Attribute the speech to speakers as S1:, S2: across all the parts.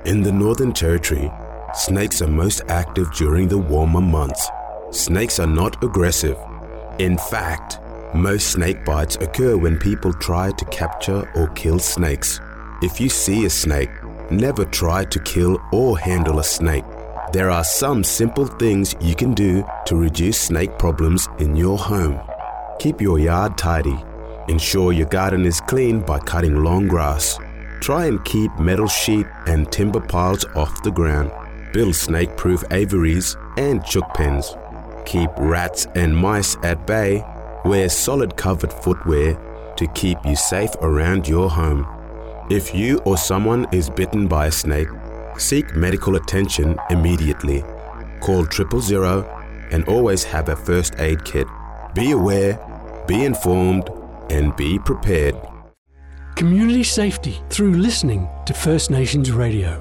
S1: In the Northern Territory, snakes are most active during the warmer months. Snakes are not aggressive. In fact, most snake bites occur when people try to capture or kill snakes. If you see a snake, never try to kill or handle a snake. There are some simple things you can do to reduce snake problems in your home. Keep your yard tidy. Ensure your garden is clean by cutting long grass. Try and keep metal sheet and timber piles off the ground. Build snake-proof aviaries and chook pens. Keep rats and mice at bay. Wear solid covered footwear to keep you safe around your home. If you or someone is bitten by a snake, seek medical attention immediately. Call 000 and always have a first aid kit. Be aware, be informed, and be prepared.
S2: Community safety through listening to First Nations Radio.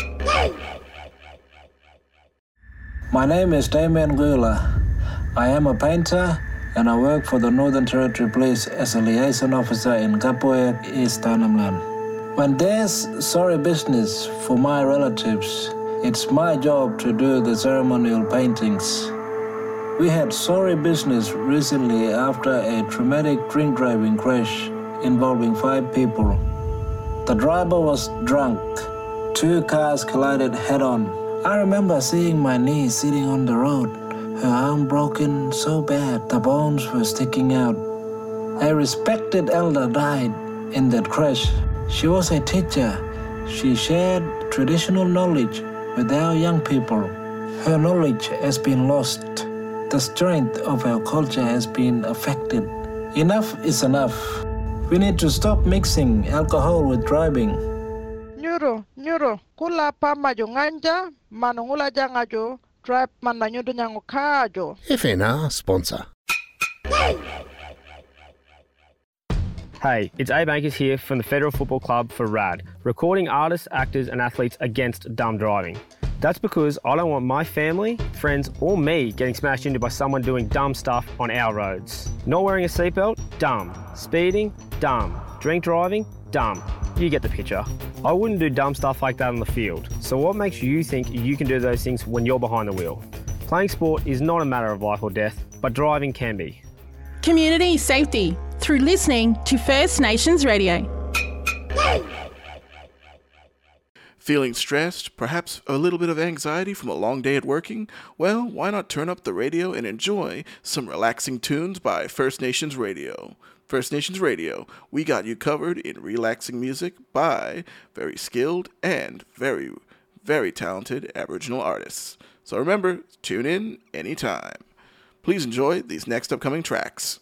S3: My name is Damien Gula. I am a painter and I work for the Northern Territory Police as a liaison officer in Kapoek, East Arnhem Land. When there's sorry business for my relatives, it's my job to do the ceremonial paintings. We had sorry business recently after a traumatic drink driving crash involving 5 people. The driver was drunk. 2 cars collided head-on. I remember seeing my niece sitting on the road, her arm broken so bad the bones were sticking out. A respected elder died in that crash. She was a teacher. She shared traditional knowledge with our young people. Her knowledge has been lost. The strength of our culture has been affected. Enough is enough. We need to stop mixing alcohol with driving.
S4: Nyuro, kula pa majo nganja, manungula jangajo, drive mananyudo nyango kajo.
S5: FNR sponsor.
S6: Hey, it's Abe Anchors here from the Federal Football Club for RAD, recording artists, actors and athletes against dumb driving. That's because I don't want my family, friends or me getting smashed into by someone doing dumb stuff on our roads. Not wearing a seatbelt? Dumb. Speeding? Dumb. Drink driving? Dumb. You get the picture. I wouldn't do dumb stuff like that on the field. So what makes you think you can do those things when you're behind the wheel? Playing sport is not a matter of life or death, but driving can be.
S7: Community safety through listening to First Nations Radio.
S8: Feeling stressed, perhaps a little bit of anxiety from a long day at working? Well, why not turn up the radio and enjoy some relaxing tunes by First Nations Radio. First Nations Radio, we got you covered in relaxing music by very skilled and very, very talented Aboriginal artists. So remember, tune in anytime. Please enjoy these next upcoming tracks.